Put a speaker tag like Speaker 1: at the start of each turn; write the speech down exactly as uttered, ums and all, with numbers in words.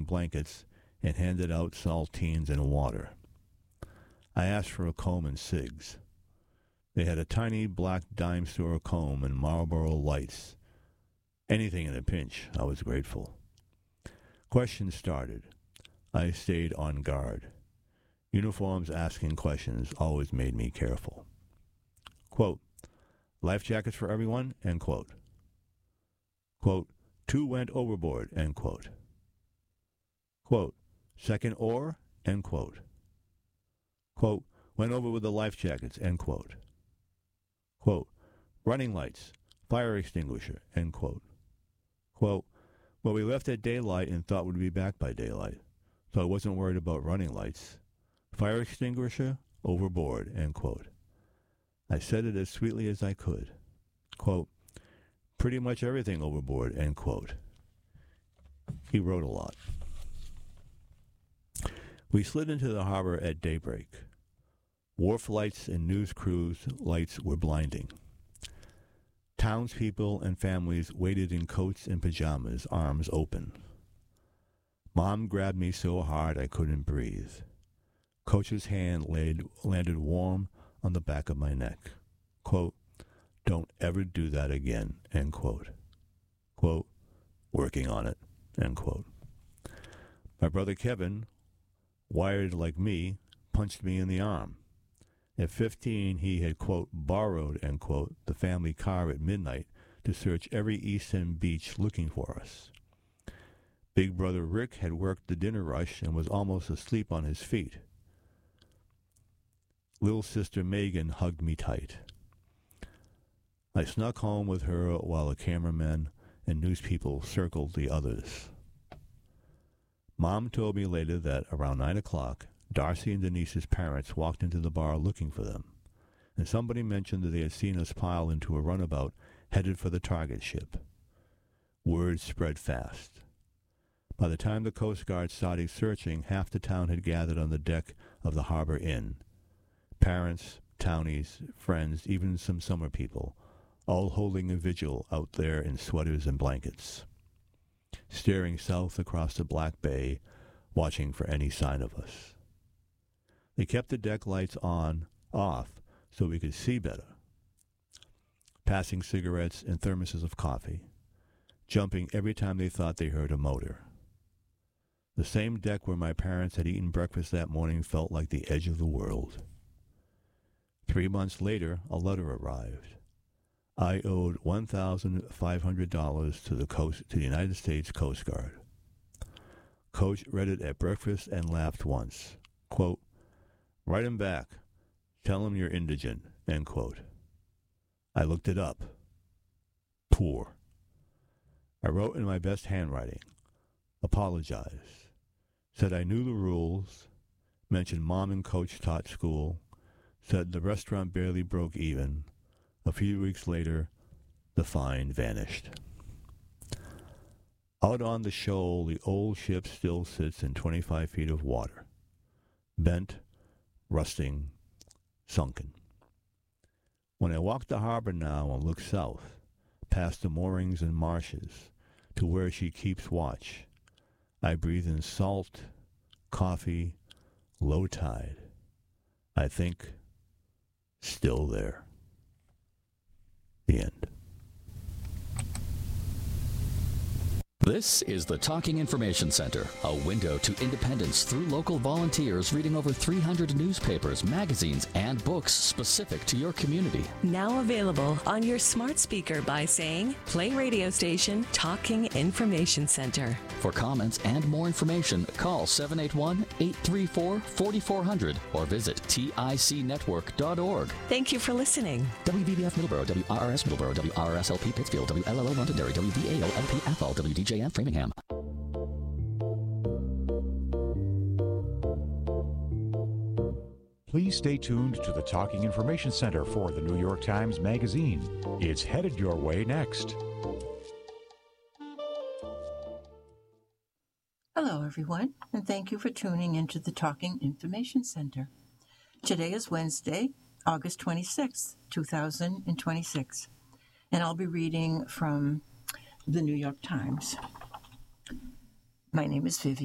Speaker 1: blankets and handed out saltines and water. I asked for a comb and cigs. They had a tiny black dime store comb and Marlboro Lights. Anything in a pinch, I was grateful. Questions started. I stayed on guard. Uniforms asking questions always made me careful. Quote, life jackets for everyone, end quote. Quote, two went overboard, end quote. Quote, second oar, end quote. Quote, went over with the life jackets, end quote. Quote, running lights, fire extinguisher, end quote. Quote, well, we left at daylight and thought we'd be back by daylight, so I wasn't worried about running lights. Fire extinguisher, overboard, end quote. I said it as sweetly as I could. Quote, pretty much everything overboard, end quote. He wrote a lot. We slid into the harbor at daybreak. Wharf lights and news crews' lights were blinding. Townspeople and families waited in coats and pajamas, arms open. Mom grabbed me so hard I couldn't breathe. Coach's hand laid, landed warm on the back of my neck. Quote, don't ever do that again, end quote. Quote, working on it, end quote. My brother Kevin, wired like me, punched me in the arm. At fifteen, he had, quote, borrowed, end quote, the family car at midnight to search every East End beach looking for us. Big brother Rick had worked the dinner rush and was almost asleep on his feet. Little sister Megan hugged me tight. I snuck home with her while the cameramen and news people circled the others. Mom told me later that around nine o'clock, Darcy and Denise's parents walked into the bar looking for them, and somebody mentioned that they had seen us pile into a runabout headed for the target ship. Word spread fast. By the time the Coast Guard started searching, half the town had gathered on the deck of the Harbor Inn. Parents, townies, friends, even some summer people, all holding a vigil out there in sweaters and blankets, staring south across the Black Bay, watching for any sign of us. They kept the deck lights on, off, so we could see better, passing cigarettes and thermoses of coffee, jumping every time they thought they heard a motor. The same deck where my parents had eaten breakfast that morning felt like the edge of the world. Three months later, a letter arrived. I owed one thousand five hundred dollars to the coast to the United States Coast Guard. Coach read it at breakfast and laughed once. Quote, write him back. Tell him you're indigent, end quote. I looked it up. Poor. I wrote in my best handwriting. Apologized. Said I knew the rules. Mentioned Mom and Coach taught school. Said the restaurant barely broke even. A few weeks later, the fine vanished. Out on the shoal, the old ship still sits in twenty-five feet of water. Bent, rusting, sunken. When I walk the harbor now and look south, past the moorings and marshes, to where she keeps watch, I breathe in salt, coffee, low tide. I think, still there. The end.
Speaker 2: This is the Talking Information Center, a window to independence through local volunteers reading over three hundred newspapers, magazines, and books specific to your community.
Speaker 3: Now available on your smart speaker by saying, play radio station Talking Information Center.
Speaker 2: For comments and more information, call seven eight one, eight three four, four four zero zero or visit tic network dot org.
Speaker 3: Thank you for listening.
Speaker 2: W V B F Middleborough, W R R S Middleborough, W R R S L P Pittsfield, W L L O Londonderry, W V A O L P Athol, W D J M Framingham.
Speaker 4: Please stay tuned to the Talking Information Center for the New York Times Magazine. It's headed your way next.
Speaker 5: Hello, everyone, and thank you for tuning into the Talking Information Center. Today is Wednesday, August twenty-sixth, two thousand twenty-six, and I'll be reading from the New York Times. My name is Vivian.